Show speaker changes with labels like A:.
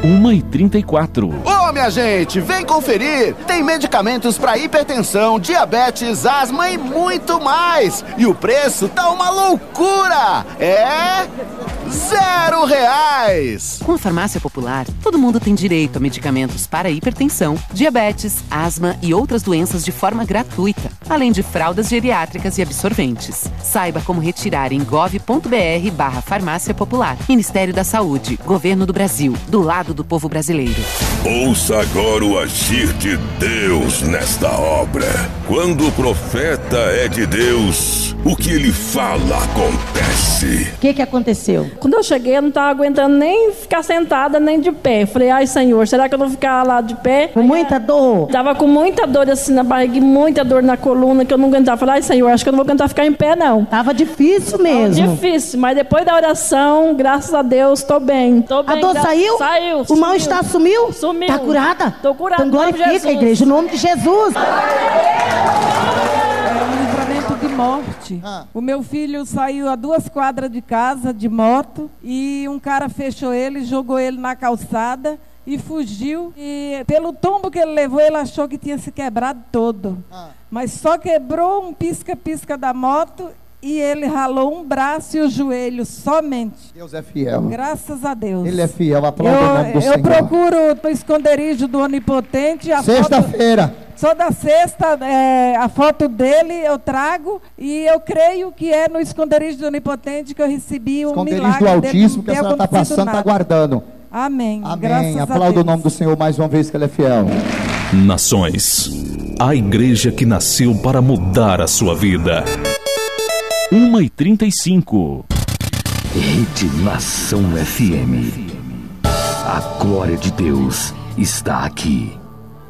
A: 1h34.
B: Ô, minha gente, vem conferir! Tem medicamentos para hipertensão, diabetes, asma e muito mais! E o preço tá uma loucura! É... R$0!
C: Com a Farmácia Popular, todo mundo tem direito a medicamentos para hipertensão, diabetes, asma e outras doenças de forma gratuita, além de fraldas geriátricas e absorventes. Saiba como retirar em gov.br/Farmácia Popular. Ministério da Saúde, Governo do Brasil, do lado do povo brasileiro.
D: Ouça agora o agir de Deus nesta obra. Quando o profeta é de Deus, o que ele fala acontece.
E: O que aconteceu?
F: Quando eu cheguei, eu não estava aguentando nem ficar sentada, nem de pé. Eu falei, ai, Senhor, será que eu vou ficar lá de pé?
E: Com muita dor?
F: Tava com muita dor assim na barriga, muita dor na coluna, que eu não aguentava. Eu falei, ai, Senhor, acho que eu não vou aguentar ficar em pé, não.
E: Tava difícil mesmo.
F: Tava difícil, mas depois da oração, graças a Deus, tô bem.
E: A dor saiu?
F: Saiu.
E: O mal-estar sumiu?
F: Sumiu.
E: Tá curada?
F: Tô curada.
E: Então glorifica a igreja, em nome de Jesus.
G: De morte. O meu filho saiu a 2 quadras de casa de moto e um cara fechou ele, jogou ele na calçada e fugiu. E pelo tombo que ele levou, ele achou que tinha se quebrado todo. Mas só quebrou um pisca-pisca da moto e ele ralou um braço e o joelho somente.
H: Deus é fiel.
G: Graças a Deus.
H: Ele é fiel. Aplauda o nome do Senhor.
G: Eu procuro no esconderijo do Onipotente.
H: Sexta-feira.
G: Toda sexta, a foto dele eu trago e eu creio que é no esconderijo do Onipotente que eu recebi um milagre.
H: Esconderijo do Altíssimo que a senhora está passando, está aguardando.
G: Amém.
H: Amém. Aplauda o nome do Senhor mais uma vez que ele é fiel.
A: Nações, a igreja que nasceu para mudar a sua vida. 1h35.
I: Rede Nação FM. A glória de Deus está aqui.